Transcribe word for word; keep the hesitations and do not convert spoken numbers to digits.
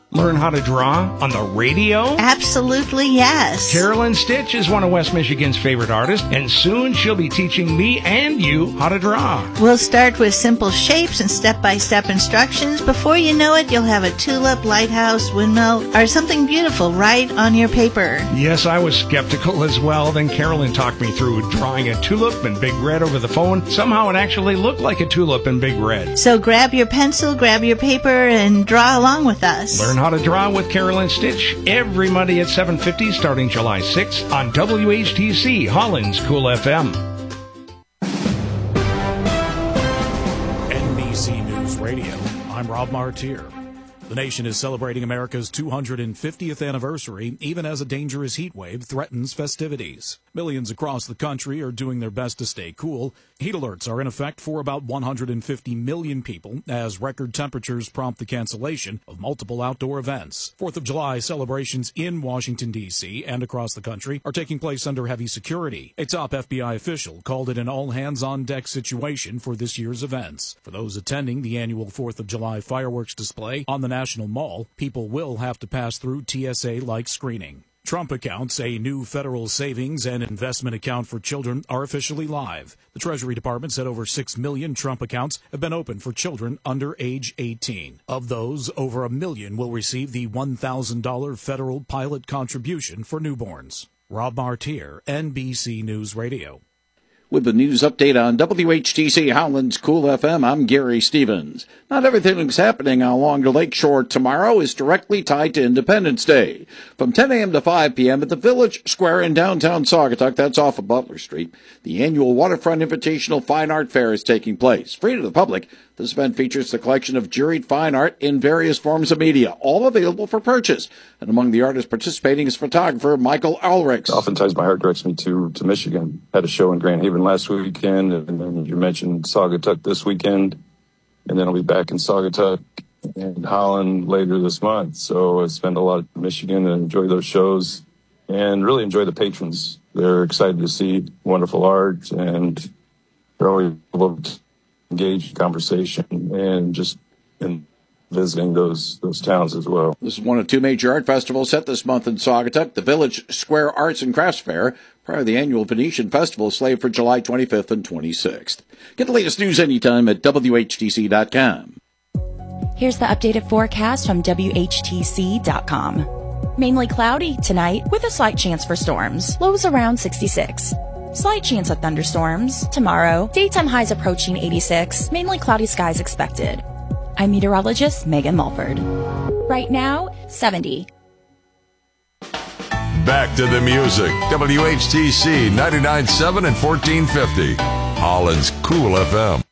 Learn how to draw on the radio? Absolutely, yes. Carolyn Stitch is one of West Michigan's favorite artists, and soon she'll be teaching me and you how to draw. We'll start with simple shapes and step-by-step instructions. Before you know it, you'll have a tulip, lighthouse, windmill, or something beautiful right on your paper. Yes, I was skeptical as well. Then Carolyn talked me through drawing a tulip in big red over the phone. Somehow it actually looked like a tulip in big red. So grab your pencil, grab your paper, and draw along with us. Learn how to draw with Carolyn Stitch every Monday at seven fifty starting July sixth on W H T C Holland's Cool F M. N B C News Radio, I'm Rob Martier. The nation is celebrating America's two hundred fiftieth anniversary, even as a dangerous heat wave threatens festivities. Millions across the country are doing their best to stay cool. Heat alerts are in effect for about one hundred fifty million people as record temperatures prompt the cancellation of multiple outdoor events. Fourth of July celebrations in Washington, D C and across the country are taking place under heavy security. A top F B I official called it an all-hands-on-deck situation for this year's events. For those attending the annual fourth of July fireworks display on the National Mall, people will have to pass through T S A-like screening. Trump accounts, a new federal savings and investment account for children, are officially live. The Treasury Department said over six million Trump accounts have been opened for children under age eighteen. Of those, over a million will receive the one thousand dollars federal pilot contribution for newborns. Rob Martier, N B C News Radio. With the news update on W H T C Howland's Cool F M, I'm Gary Stevens. Not everything that's happening along the lakeshore tomorrow is directly tied to Independence Day. From ten a.m. to five p.m. at the Village Square in downtown Saugatuck, that's off of Butler Street, the annual Waterfront Invitational Fine Art Fair is taking place. Free to the public, this event features the collection of juried fine art in various forms of media, all available for purchase. And among the artists participating is photographer Michael Ulrichs. Oftentimes my heart directs me to, to Michigan. Had a show in Grand Haven last weekend, and then you mentioned Saugatuck this weekend, and then I'll be back in Saugatuck and Holland later this month. So I spend a lot of Michigan and enjoy those shows and really enjoy the patrons. They're excited to see wonderful art, and they're always able to engage in conversation and just in visiting those those towns as well. This is one of two major art festivals set this month in Saugatuck, the Village Square Arts and Crafts Fair, prior to the annual Venetian Festival slated for July twenty-fifth and twenty-sixth. Get the latest news anytime at W H T C dot com. Here's the updated forecast from W H T C dot com. Mainly cloudy tonight with a slight chance for storms. Lows around sixty-six. Slight chance of thunderstorms. Tomorrow, daytime highs approaching eighty-six. Mainly cloudy skies expected. I'm meteorologist Megan Mulford. Right now, seventy. Back to the music. W H T C ninety-nine point seven and fourteen fifty. Holland's Cool F M.